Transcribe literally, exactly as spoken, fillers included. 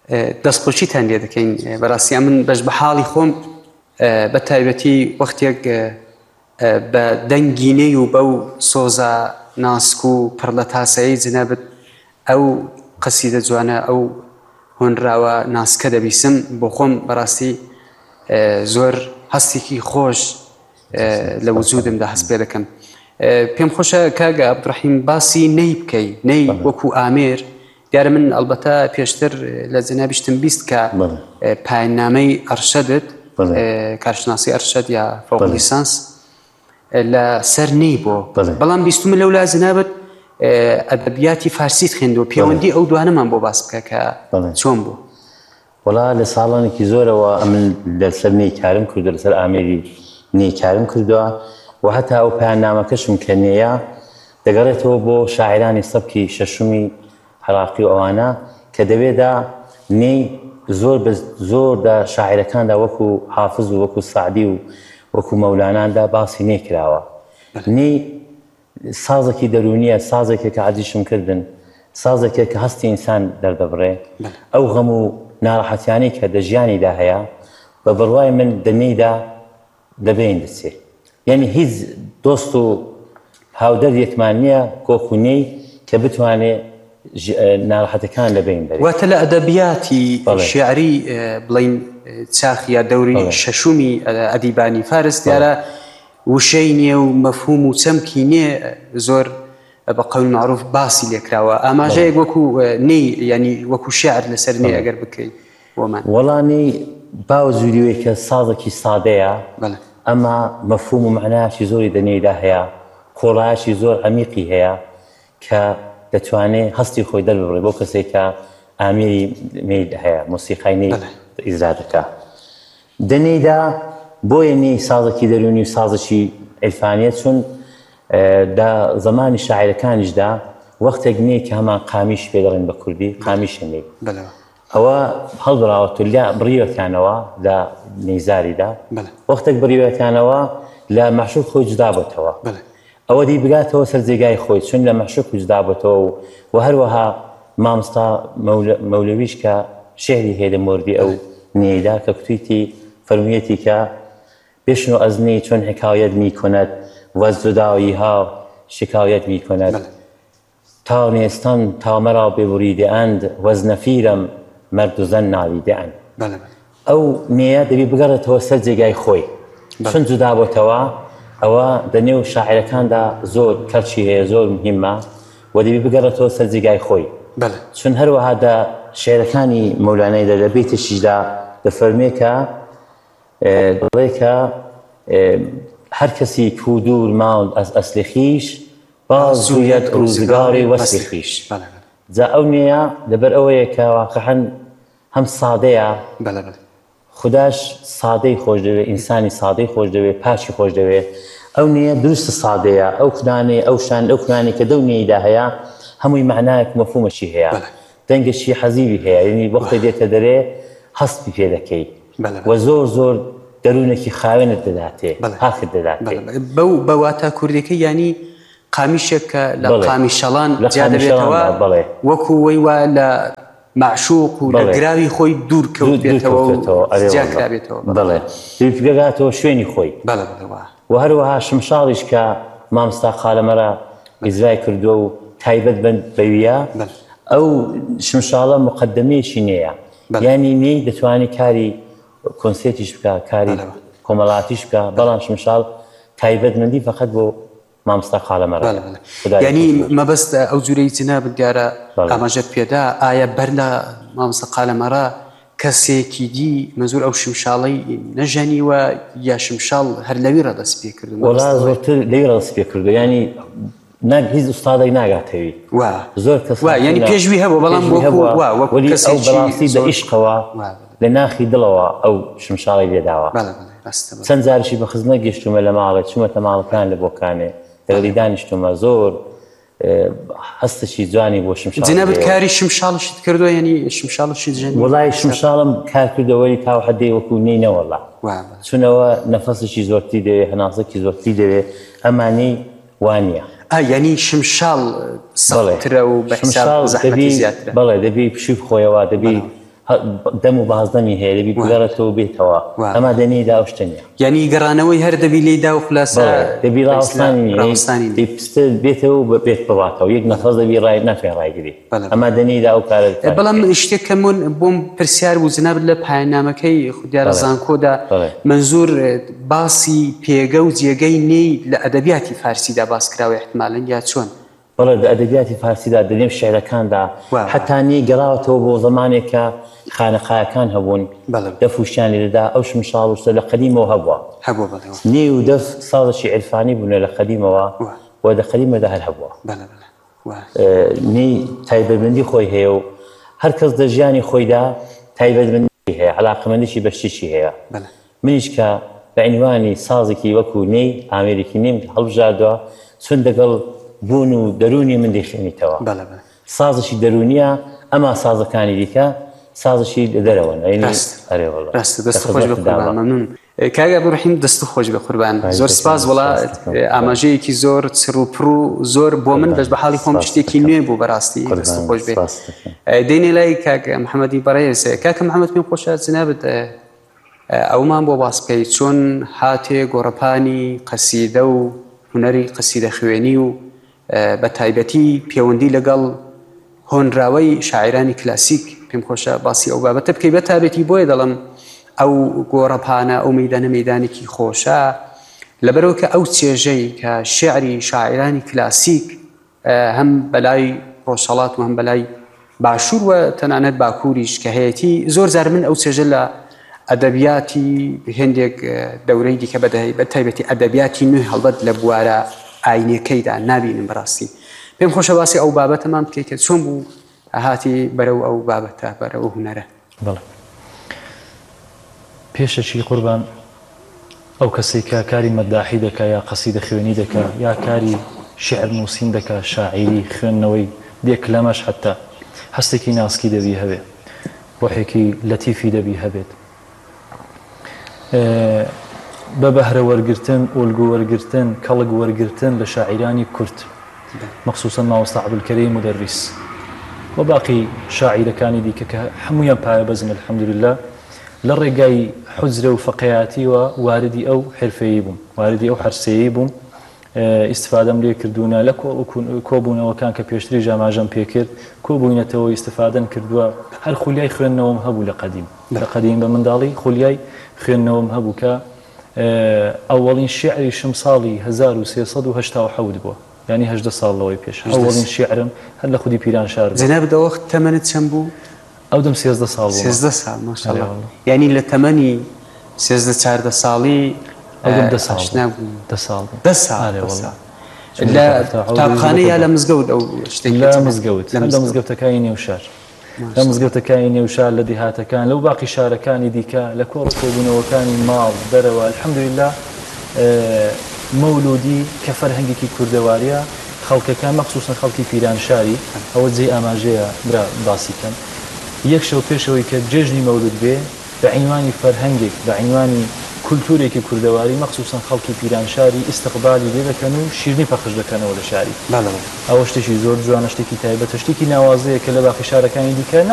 دەستخۆشیتان لێ دەکەین بەڕاستی من بەش بە حاڵی خۆم بە تایبەتی وەختێک بە دەنگینەی و بەو سۆزە ناسک و پڕ لە تاسایی جنابەت ئەو قەسیدە جوانە ئەو هۆنراوە ناسکە دەبیسم بۆ خۆم بەڕاستی زۆر هەستێکی خۆش لە وجودمدا هەست پێ دەکەم. پێم خۆشە کاگە عەبدوڕەحیم باسی نەی بکەی، نەی وەکو ئامێر. دیارە من ئەلبەتە پێشتر لە جەنابیشتم بیست کە پایاننامەی ئەرشەدت کارشناسی ئەرشەد یا فەوق لیسانس لە سەر نەی بۆ، بەڵام بیستمە لەولا جەنابەت ئەدەبیاتی فارسیت خوێندووە، پەیوەندی ئەو دوانەمان بۆ باس بکە کە چۆن بوو. وەڵا لە ساڵانێکی زۆرەوە من لەسەر نەی کارم کردووە، لەسەر ئامێری نەی کارم کردووە و هەتا ئەو پایاننامەکەشم کە نەیە دەگەڕێتەوە بۆ شاعرانی سەبکی شەشمی عێراقی و ئەوانە کە دەبێدا نەی زۆر زۆر دا شاعرەکاندا وەکو حافز و وەکو سعدی و وەکو مەولاناندا باسی نەی کراوە. نەی سازێکی دەرونیە، سازێکە کە عەزیزشم کردن، سازێکە کە هەستی ئینسان دەردەبڕێ. ئەو غەم و ناڕەحەتیانەی کە دە ژیانیدا هەیە بە بڕوای من دە نەیدا دەبێن دەچێ. یعنی هیچ دۆست و هاودەر یەکمان نییە کۆکو نەی کە بتوانێ ناڕەحەتەکان لەبین بێت. واتە لە ئەدەبیاتی شێعری بڵین چاخ یا دەوری شەشومی ئەدیبانی فارس دیارە وشەی نییە و مەفهوم و چەمکی نییە زۆر بە قەول معروف باسی لێکراوە. ئاماژەیەک وەکو نەی ینی وەکو شێعر لەسەر نەی ئەگەر بکەی وەمان. وەڵا نەی باو زوریوەی کە سازێکی سادەیە ئەمە مەفهوم و معنایەکی زۆری دەنێیدا هەیە، کۆڵایەکی زۆر عەمیقی هەیە کە دەتوانێت هەستی خۆی دەربڕێ بۆ کەسێک کە ئامێری مێید هەیە، مۆسیقای نەی ئیجرا دەکا. دەنێیدا بۆیە نەی سازێکی دەرونی و سازێکی عیرفانیە، چون دا زمانی شاعیرەکانیشدا وەختێک نەی کە هەمان قامیش پێ دەڵێن بە کوردی، قامیشە نەی ئەوە هەڵبڕاوەتە لە بڕیوەتیانەوە لە نەیزاریدا، وەختێک بڕیوەتیانەوە لە مەعشوق خۆی جودا بۆتەوە، ئەوە دی بگاتەوە سەر جێگای خۆی، چون لە مەعشوق جودا بۆتەوە و هەروەها مامۆستا مەولەویش کە شێعری هەیە لە موردی ئەو نەیدا کە کوتویتی فەرموویەتی کە بشنو از نی چون حکایت می کند و از جدایی‌ها شکایت می کند تا نیستان تا مرا ببریده اند و از نفیرم مرد و زن نالیده اند. ئەو نەیە دەبی بگەڕێتەوە سەر جێگای خۆی، چون جودا بۆتەوە ئەوە دەنێو شاعیرەکاندا زۆر کەرچی هەیە، زۆر مهمە و دەبی بگەڕێتەوە سەر جێگای خۆی، چون هەروەها دا شێعرەکانی مەولانەیدا لە بەیتێکیشدا دەفەرمێ کە دەڵێ کە هەر کەسی کو دوور ماند ئەز ئەسلی خویش باز جوویەت ڕووزگاری وەسلی خویش. جا ئەو نەیە لەبەر ئەوەیە کە واقعەن هەم سادەیە، خوداش سادەی خۆش دەوێت، ئینسانی سادەی خۆش دەوێت، پاچی خۆش دەوێت. ئەو نەیە دروستە سادەیە، ئەو خودانەی ئەو شان ئەو خودانەی کە دەو نەیدا هەیە هەمووی معنایەک مەفهومەشی هەیە، دەنگێکی حەزیبی هەیە، یعنی وەختێ دێتە دەرێ هەستی پێ دەکەی و زۆر زۆر دەروونێکی خاوێنت دەداتێ، هاخت دەداتێ. بەو بەواتە کوردەکە ینی قامیشێک کە لە قامی شەڵان جا دەبێتەوە وەکو وەی وا لە معشوق و لە گراوی خۆی دوور کەوتێتەوە و جیا کرابێتەوە. بەڵێ بگاتەوە شوێنی خۆی. و هەروەها شمشاڵیش کە مامۆستا خالەمەرە ئیجرای کردووە و تایبەت بەویە، ئەو شمشاڵە مقدمەیەکی نەیە، یعنی نەی دەتوانێت کاری کۆنسێتیش بکە، کاری کۆمەڵاتیش بکە، بەڵام شمشاڵ تایبەتمەندی فەقەت بۆ مامۆستا خالەمەرە. یعنی مەبەست ئەو جورەی جنابەت دیارە ئاماژەت پێدا، ئایا بەر لە مامۆستا خالەمەرە کەسێکی دی مەزور ئەو شمشاڵەی نەژەنیوە یا شمشاڵ هەر لەوی ڕەدەست پێ کردو؟ وەڵا زۆرتر لەوی ڕەدەست پێ کردو، ینی هیچ ئوستادێک ناگاتەوی زۆر کەس ینی پێشوی هەبوو، بەڵام وەلی ئەو بەڕاستی بە عیشقەوە لە ناخی دڵەوە ئەو شمشاڵی لێداوە. چەند جارشی بە خزمەت گەیشتومە لە ماڵێ، چوومەتە ماڵەکان لە بۆکانێ دەگەڵی دانیشتومە، زۆر هەستێکی جوانی بۆ شمشاڵ. جەنابەت کاری شمشاڵشت کردووە، یعنی شمشاڵشی جەنی؟ وەڵای شمشاڵم کار کردەوەی تا حەدێ وەکو نەی نەوەڵا، چونەوە نەفەسێکی زۆرتی دەوێت، هەناسەکی زۆرتی دەوێت، ئەمانەی وانە. یعنی شمشاڵ سەڵترە و بە حساب زەحمەتی زیاترە. بەڵێ دەبی پشی بخۆیەوە، دەبی دەم و بازدەمی هەیە دەبی بگەڕێتەوە بێتەوە ئەمە دەنێدا ئەو شتەنە یعنی گەڕانەوەی هەر دەبی لێدا و خولاسە دەبی ڕاوستانی بێتەوە بێت بڕاتەوە یەک نەفەس دەبی ڕای ناتوێن ڕایگیری ئەمە دەنێدا ئەو کارە بەڵام شتێک کەمون بۆم پرسیار بوو جناب لە پایانامەکەی خودیارە زانکۆدا منزور باسی پێگە و جێگەی نێی لە ئەدەبیاتی فارسیدا باس کراوە احتمالاً یا چۆن بەڵێ لە ئەدەبیاتی فارسیدا دەدێم شێعرەکاندا حتا نێی گەڕاوەتەوە بۆ زەمانێک کە خانەقایەکان هەبوون دەف و شتیان لێدەدا ئەو شمشاڵ وشتە لە قەدیمەوە هەبووە نێی و دەف سازێکی عیرفانی بوونە لە قەدیمەوە و لە قەدیمەدا هەر هەبووە نێی تایبەتمەندی خۆی هەیە و هەر کەس لە ژیانی خۆیدا تایبەتمەندی هەیە عەلاقەمەندیشی بەشتیشی هەیە منیش کە بە عنوانی سازێکی وەکو نێی ئامێرێکی نیم هەڵبژاردووە چۆن دەگەڵ بوون و دەرونی من دەیخێنیتەوە سازشی دەرونیە ئەما سازەکانی دیکە سازشی دەرەوەن کاگا بڕحیم دەست خۆش بە قوربان زۆر سپاس وڵات ئاماژەیەکی زۆر چڕوپڕ و زۆر بۆ من بەش بە حاڵی خۆم شتێکی نوێ بوو بەڕاستی دەست خۆش بێ دێنێ لای کاک محەممەدی بەڕێز کاکە محەممەد پێم خۆشە جنابەت ئەومان بۆ باس بکەی چۆن هاتێ گۆڕەپانی قەسیدە و هونەری قەسیدە خوێنی و بە تایبەتی پەیوەندی لەگەڵ هۆنراوەی شاعیرانی کلاسیک پێم خۆشە باسی ئەو بابەتە بکەی بە تایبەتی بۆیە دەڵم ئەو گۆڕەپانە ئەو مەیدانە مەیدانێکی خۆشە لەبەرەوە کە ئەو چێژەی کە شێعری شاعیرانی کلاسیک هەم بەلای ڕۆژهەڵات و هەم بەلای باشوور و تەنانەت باکووریش کە هەیەی زۆر جار من ئەو چێژە لە ئەدەبیاتی هێندێک دەورەی دیکە بە تایبەتی ئەدەبیاتی نوێ هەڵبەت لە بوارە ئاینەکەیدا نابینم بەڕاستی پێم خۆشە باسی ئەو بابەتەمان بکەیت کە چۆن بوو هاتی بەرەو ئەو بابەتە بەرەو هونەرە بەڵێ پێشەچی قوربان ئەو کەسێک کە کاری مەداحی دەکا یا قەسیدە خوێنی دەکا یا کاری شعر نووسین دەکا شاعیری خوێندنەوەی دێک لەمەش حتا هەستێکی ناسکی دەبی هەبێت ڕۆحێکی لەتیفی دەبی هەبێت بە بەهرە وەرگرتن ئۆلگو وەرگرتن کەڵک وەرگرتن لە شاعیرانی کورد مەخسووسەن مامۆستا عەبدولکەریم مودەرریس و باقی شاعیرەکانی دیکە کە هەموویان پایەبەزن الحەمدولله لە ڕێگای حوزرە و فەقێهاتی و واردی ئەو حرفەیی بووم واردی ئەو هەرسەیەی بووم ئیستفادەم لێ کردوونە لە کۆبوونەوەکان کە پێشتری ژاماژەم پێکرد کۆبووینەتەوە ئیستفادەم کردووە هەر خولیای خوێندنەوەم هەبوو لە قەدیم لە قەدیم بە منداڵی خولیای خوێندنەوەم هەبوو کە ئەوەڵین شیعری شم ساڵی هەزار و سێسەد و هەشتا و حەوت بووە ینی هەژدە ساڵەوەی پێش ئەوەڵین شیعرم هەر لە خودی پیرانشار جەناب دەوەخت تەمەنت چەند بوو ئەو دەم سێزدە ساڵ بوو سێزدە ساڵ ماشەڵڵا ینی لە تەمەنی سێزدە چاردە ساڵی ئەو دە ساڵ نابوو دە ساڵ دە ساڵ لە قوتابخانە یا لە مزگەوت ئەو شتێکی لە مزگەوت لە مزگەوتەکانی نێوشار لە مزگەوتەکانی نێوشار لە دیهاتەکان لەو باقی شارەکانی دیکە لە کۆڕ کۆبوونەوەکانی ماڵ دەرەوە الحەمدولله مەولودی کە فەرهەنگێکی کوردەواریە خەڵکەکان مەخسووسن خەڵکی پیرانشاری ئەوە جێی ئاماژەیە برا باسی کەم یەک شەو پێشەوەی کە جێژنی مەولود بێ بە عنوانی فەرهەنگێک بە عنوانی کولتورێکی کوردەواری مەخسووسن خەڵکی پیرانشاری ئیستقبالی لێ دەکەن و شیرنی پەخش دەکەنەوە لە شاری ئەوە شتێکی زۆر جوانە شتێکی تایبەتە شتێکی ناوازەیە کە لە باقی شارەکانی دیکە